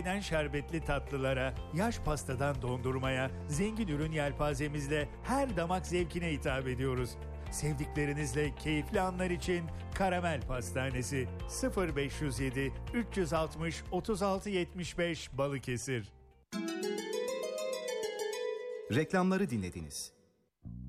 eden şerbetli tatlılara, yaş pastadan dondurmaya, zengin ürün yelpazemizle her damak zevkine hitap ediyoruz. Sevdiklerinizle keyifli anlar için Karamel Pastanesi 0507 360 36 75 Balıkesir. Reklamları dinlediniz.